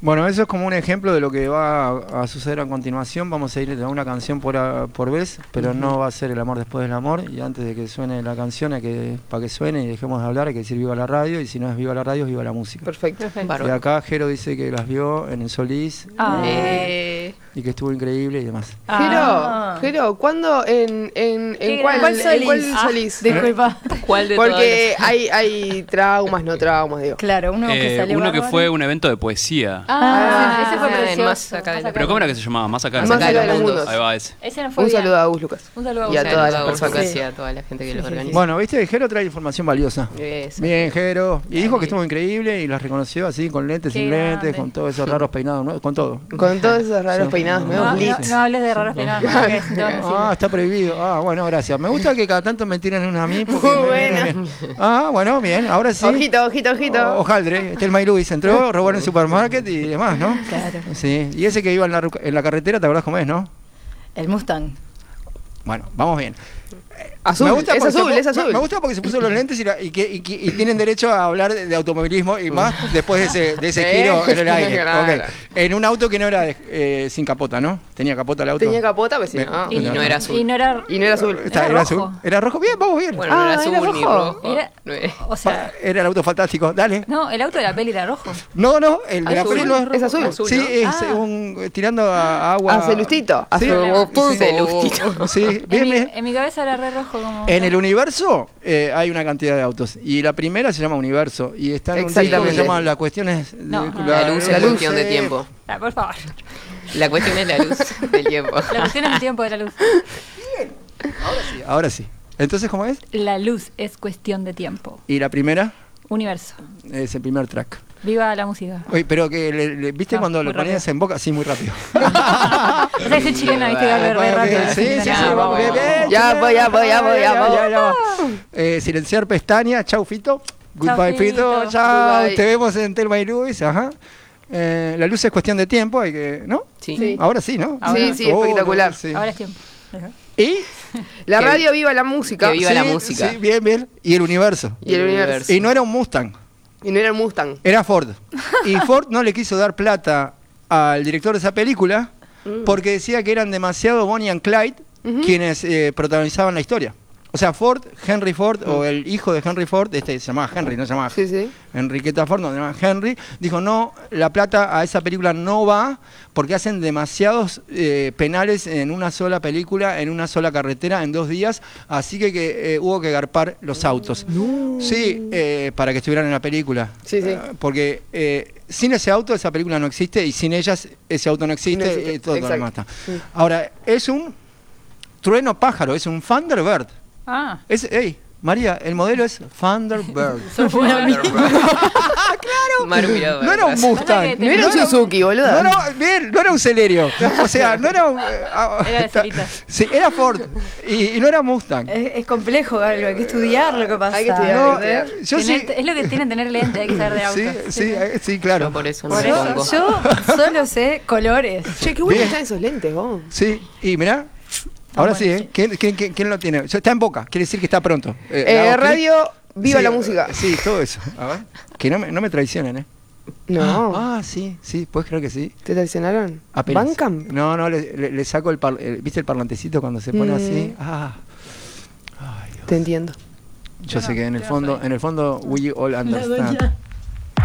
Bueno, eso es como un ejemplo de lo que va a suceder a continuación. Vamos a ir a una canción por vez, pero no va a ser El amor después del amor. Y antes de que suene la canción, para que suene y dejemos de hablar, hay que decir viva la radio. Y si no es viva la radio, es viva la música. Perfecto. Y acá Jero dice que las vio en el Solís y que estuvo increíble y demás. Jero, ¿cuándo? ¿En cuál Solís? Disculpa. ¿Cuál de Porque hay traumas, no traumas, digo. Claro, uno que fue un evento de poesía. Ese fue precioso. Más acá de ¿Pero cómo era que se llamaba? Más acá Más acá de los mundos. Ahí va ese. Ese no fue Un bien. saludo a Gus Lucas. Un saludo a Gus. Y a todas las personas. personas. Y a toda la gente que lo organiza. Bueno, viste, Jero trae información valiosa. Eso. Bien, Jero. Y dijo que estuvo increíble y las reconoció así, con lentes, sin lentes, con todos esos raros peinados, ¿no? Con todo. Con todos esos raros peinados nuevos. No hables de raros peinados. Está prohibido. Bueno, gracias. Me gusta que cada tanto me tiren una a mí. Bueno. Bueno, bien. Ahora sí. Ojito. Hojaldre. Telma y Luis entró, robó en el supermarket y demás, ¿no? Claro. Sí. Y ese que iba en la carretera, ¿te acordás cómo es, no? El Mustang. Bueno, vamos bien. Azul, es azul. Me gusta porque se puso los lentes y tienen derecho a hablar de automovilismo y más después de ese giro en el aire. Claro. Okay. En un auto que no era sin capota, ¿no? ¿Tenía capota el auto? Tenía capota, pues sí. Y no era azul. Y no era azul. ¿Era azul? ¿Era rojo? Bien, vamos bien. Bueno, no era azul ni rojo. O sea, era el auto fantástico, dale. no, el auto de la peli era rojo. No, el de la peli no es rojo. Es azul. Sí, ¿no? es tirando a agua. A celustito. Sí. Celustito. Sí, bien. En mi cabeza era re rojo. Como En el universo hay una cantidad de autos. Y la primera se llama Universo. Y está en un disco que se llama La cuestión es... La luz es cuestión de tiempo. Por favor. La cuestión es la luz del tiempo. La cuestión es el tiempo de la luz. Ahora sí. Entonces, ¿cómo es? La luz es cuestión de tiempo. Y la primera Universo. es el primer track. Viva la música. Oye, pero que ¿viste cuando lo ponías en boca? Sí, muy rápido. O sea, ese chileno, viste, que habla re rápido. Sí, vamos bien. Ya voy. Silenciar pestaña. Chau, Fito. Goodbye, Fito. Chao. Te vemos en Telma y Luis. Ajá. La luz es cuestión de tiempo, hay que, ¿no? Sí. Ahora sí, ¿no? Sí, espectacular. Sí. Ahora es tiempo. ¿Y? La radio viva la música. Que viva la música. Sí, bien. Y el universo. Y no era un Mustang. Y no era el Mustang. Era Ford. Y Ford no le quiso dar plata al director de esa película porque decía que eran demasiado Bonnie and Clyde quienes protagonizaban la historia. O sea, Henry Ford, o el hijo de Henry Ford, se llamaba Henry, no se llamaba Enriqueta Ford, no se llamaba Henry, dijo, no, la plata a esa película no va porque hacen demasiados penales en una sola película, en una sola carretera, en 2 días, así que hubo que garpar los autos. Sí, para que estuvieran en la película. Porque sin ese auto esa película no existe y sin ellas ese auto no existe, todo lo demás está. Ahora, es un trueno pájaro, es un Thunderbird. María, el modelo es Thunderbird. Claro. No era un Mustang. No era un Suzuki, boludo. No era un Celerio. O sea, no era un... Era de Celita. Sí, era Ford. Y no era Mustang. Es complejo, algo, hay que estudiar lo que pasa. Hay que estudiar. Es lo que tienen tener lente, hay que saber de autos. Sí, claro. Yo por eso no me pongo. Yo solo sé colores. Che, qué bueno están esos lentes, vos. Sí, y mirá. Ahora sí, ¿eh? ¿Quién lo tiene? Está en boca, quiere decir que está pronto. Radio, viva la música. Sí, todo eso. A ver. Que no me traicionen, ¿eh? No. Sí, ¿puedes creer que sí? ¿Te traicionaron? Apenas. ¿Bancam? No, le saco ¿viste el parlantecito cuando se pone así? Ay, Dios. Te entiendo. Yo sé que en el fondo we all understand.